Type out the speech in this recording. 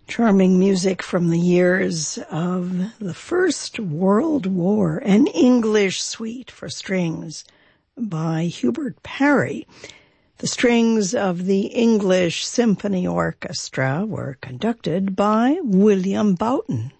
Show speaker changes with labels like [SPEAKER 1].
[SPEAKER 1] Charming music from the years of the First World War, an English suite for strings by Hubert Parry. The strings of the English Symphony Orchestra were conducted by William Boughton.